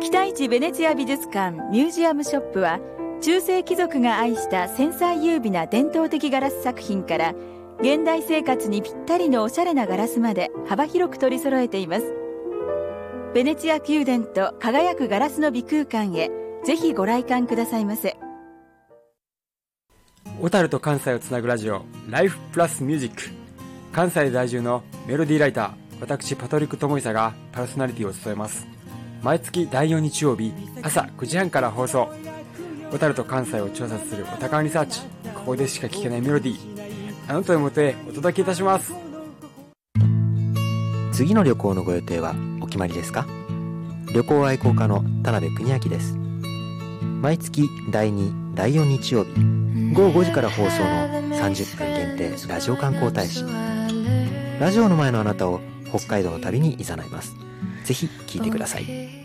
北一ベネツィア美術館ミュージアムショップは、中世貴族が愛した繊細優美な伝統的ガラス作品から現代生活にぴったりのおしゃれなガラスまで幅広く取り揃えています。ベネチア宮殿と輝くガラスの美空間へぜひご来館くださいませ。 小樽と関西をつなぐラジオ、ライフプラスミュージック。関西在住のメロディーライター、私パトリック智久がパーソナリティを務めます。毎月第4日曜日朝9時半から放送。小樽と関西を調査するおたかわリサーチ、ここでしか聞けないメロディー、あなたのもとへお届けいたします。 次の旅行のご予定はお決まりですか？旅行愛好家の田辺邦明です。毎月第2、第4日曜日午後5時から放送の30分限定ラジオ観光大使。ラジオの前のあなたを北海道の旅に誘います。ぜひ聞いてください。